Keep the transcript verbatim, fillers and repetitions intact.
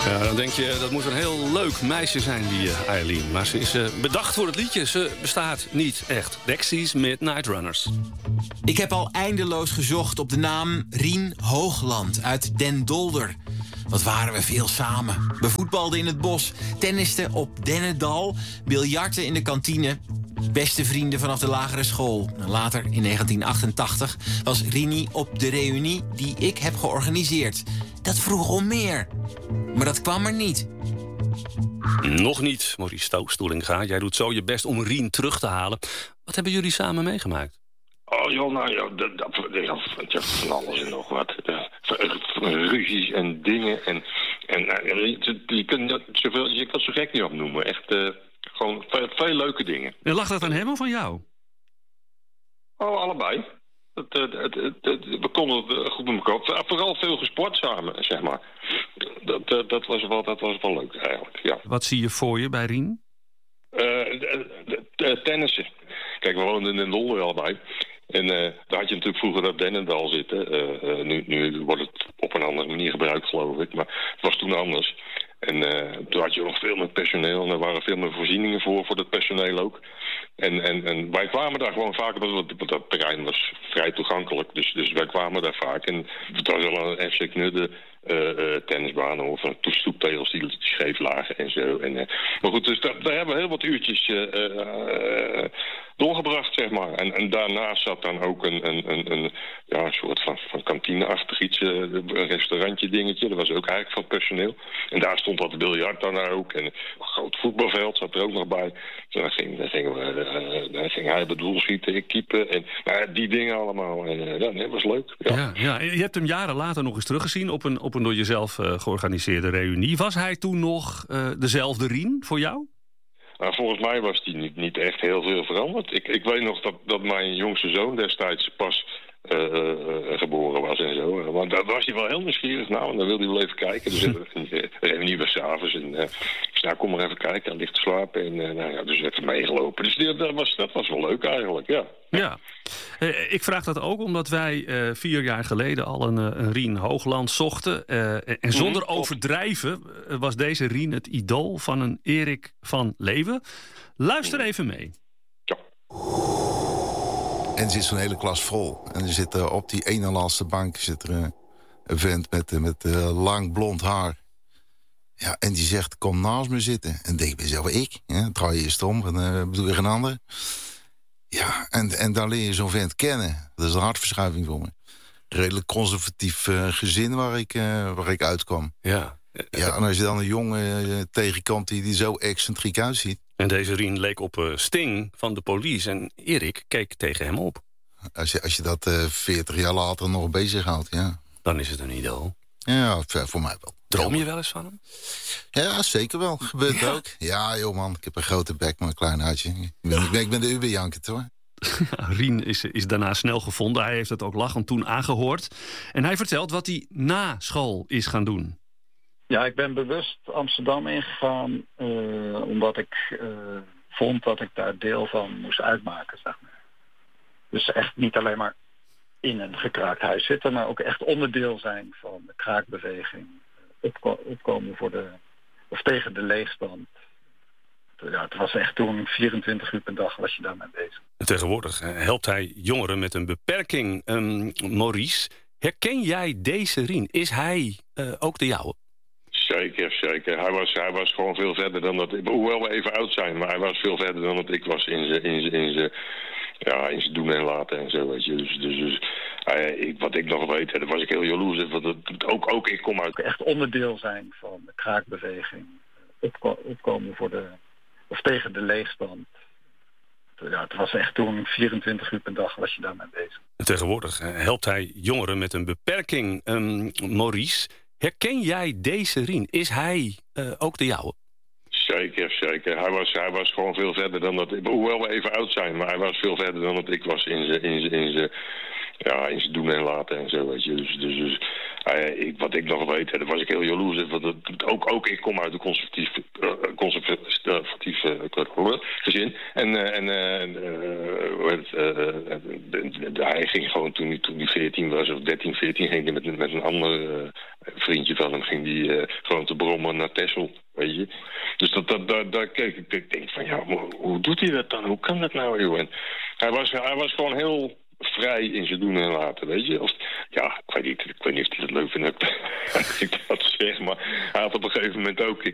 Ja, dan denk je, dat moet een heel leuk meisje zijn, die uh, Eileen. Maar ze is uh, bedacht voor het liedje. Ze bestaat niet echt. Dexys Midnight Runners. Ik heb al eindeloos gezocht op de naam Rien Hoogland uit Den Dolder. Wat waren we veel samen. We voetbalden in het bos, tennisten op Dennendal, biljarten in de kantine. Beste vrienden vanaf de lagere school. Later, in negentien achtentachtig, was Rini op de reunie die ik heb georganiseerd. Dat vroeg om meer. Maar dat kwam er niet. Nog niet, Maurice Stouw-Stoelinga. Jij doet zo je best om Rien terug te halen. Wat hebben jullie samen meegemaakt? Oh joh, nou ja, dat, dat, dat, van alles en nog wat. Ruzies en dingen. En, en je, je, kunt zoveel, je kan het zo gek niet opnoemen. Echt uh, gewoon veel, veel leuke dingen. En lag dat aan hem of aan jou? Oh, allebei. Het, het, het, het, het, we konden het goed met elkaar. Vooral veel gesport samen, zeg maar. Dat, dat, dat, was, wel, dat was wel leuk eigenlijk, ja. Wat zie je voor je bij Rien? Uh, tennissen. Kijk, we woonden in Den Dolder allebei. En uh, daar had je natuurlijk vroeger op Dennendal zitten. Uh, uh, nu, nu wordt het op een andere manier gebruikt, geloof ik. Maar het was toen anders. En uh, toen had je nog veel meer personeel. En er waren veel meer voorzieningen voor, voor dat personeel ook. En, en, en wij kwamen daar gewoon vaak, want dat terrein was vrij toegankelijk. Dus, dus wij kwamen daar vaak. En het was wel een F C Knudde uh, uh, tennisbaan of een stoeptegels die scheef lagen en zo. En, uh, maar goed, dus daar, daar hebben we heel wat uurtjes uh, uh, doorgebracht, zeg maar. En, en daarnaast zat dan ook een, een, een, een, ja, een soort van, van kantineachtig iets, uh, een restaurantje dingetje. Dat was ook eigenlijk van personeel. En daar stond wat biljart dan ook. En een groot voetbalveld zat er ook nog bij. Dus dan, ging, dan gingen we... Uh, dan ging hij bedoel schieten, ik keepen en nou, die dingen allemaal. En uh, ja, dat was leuk. Ja. Ja, ja. Je hebt hem jaren later nog eens teruggezien op een, op een door jezelf uh, georganiseerde reunie. Was hij toen nog uh, dezelfde Rien voor jou? Nou, volgens mij was hij niet, niet echt heel veel veranderd. Ik, ik weet nog dat, dat mijn jongste zoon destijds pas uh, uh, geboren was en zo. Want daar was hij wel heel nieuwsgierig naar. En dan wilde hij wel even kijken. Dus een reunie was 's avonds. En uh, ik zei, nou, kom maar even kijken. Hij ligt te slapen. En uh, nou ja, dus even meegelopen. Dus die, dat, was, dat was wel leuk eigenlijk, ja. Ja, uh, ik vraag dat ook omdat wij uh, vier jaar geleden al een, uh, een Rien Hoogland zochten. Uh, en zonder mm-hmm. overdrijven uh, was deze Rien het idool van een Erik van Leeuwen. Luister mm. even mee. Ja. En er zit zo'n hele klas vol. En er zit uh, op die ene laatste bank zit er uh, een vent met, uh, met uh, lang blond haar. Ja, en die zegt, kom naast me zitten. En denk ik bij mezelf, ik? Ja, draai je eerst om en uh, bedoel je een ander. Ja, en, en dan leer je zo'n vent kennen. Dat is een hartverschuiving voor me. Redelijk conservatief uh, gezin waar ik, uh, waar ik uitkwam. Ja. Ja, en als je dan een jongen uh, tegenkomt die, die zo excentriek uitziet. En deze Rien leek op uh, Sting van de Police. En Erik keek tegen hem op. Als je, als je dat uh, veertig jaar later nog bezighoudt, ja. Dan is het een idool. Ja, voor mij wel. Droom je wel eens van hem? Ja, zeker wel. Gebeurt ja. ook. Ja, joh man, ik heb een grote bek, maar een klein hartje. Ik ben, ik ben, ik ben de Uberjanker, hoor. Ja, Rien is, is daarna snel gevonden. Hij heeft het ook lachend toen aangehoord. En hij vertelt wat hij na school is gaan doen. Ja, ik ben bewust Amsterdam ingegaan uh, omdat ik uh, vond dat ik daar deel van moest uitmaken, zeg maar. Dus echt niet alleen maar in een gekraakt huis zitten, maar ook echt onderdeel zijn van de kraakbeweging. Opko- opkomen voor de, of tegen de leegstand. Ja, het was echt toen vierentwintig uur per dag was je daarmee bezig. Tegenwoordig helpt hij jongeren met een beperking. Um, Maurice, herken jij deze Rien? Is hij uh, ook de jouwe? Zeker, zeker. Hij was, hij was gewoon veel verder dan dat. Hoewel we even oud zijn, maar hij was veel verder dan dat ik was in zijn in zijn in zijn ja, in zijn doen en laten en zo, weet je. Dus, dus, dus hij, ik, wat ik nog weet, daar was ik heel jaloers. Want het, ook, ook ik kom uit. Echt onderdeel zijn van de kraakbeweging. Opko- opkomen voor de, of tegen de leegstand. Ja, het was echt toen vierentwintig uur per dag was je daarmee bezig. Tegenwoordig helpt hij jongeren met een beperking. Um, Maurice, herken jij deze Rien? Is hij uh, ook de jouwe? Zeker, zeker. Hij was, hij was gewoon veel verder dan dat. Hoewel we even oud zijn, maar hij was veel verder dan dat ik was in zijn in zijn in zijn ja, in zijn doen en laten en zo, weet je. Dus, dus, dus hij, ik, wat ik nog weet, daar was ik heel jaloers. Want het, ook, ook ik kom uit een conservatief, uh, conservatief uh, gezin. En, uh, en uh, het, uh, uh, hij ging gewoon toen, toen hij veertien was, of dertien, veertien, ging hij met, met een andere uh, vriendje van hem ging die uh, gewoon te brommen naar Texel, weet je. Dus dat, dat, daar, daar keek ik, ik denk van, ja, hoe, hoe doet hij dat dan? Hoe kan dat nou, joh? En hij was, hij was gewoon heel vrij in zijn doen en laten, weet je. Of, ja, ik weet niet, ik weet niet of hij het leuk vindt dat ik dat zeg, maar hij had op een gegeven moment ook...